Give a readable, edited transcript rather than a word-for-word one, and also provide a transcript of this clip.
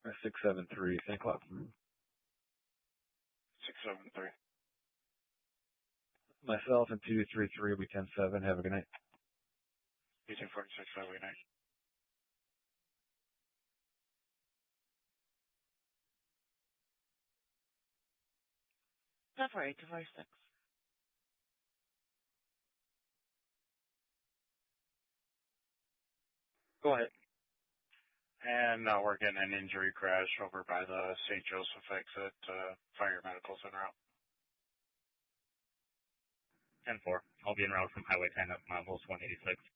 673, St. Cloud. 673. Myself and 233 will be 107. Have a good night. You 46, have a good night. February 246. Go ahead. And we're getting an injury crash over by the St. Joseph exit. Fire medical's en route. 10-4. I'll be en route from Highway 10 up Miles 186.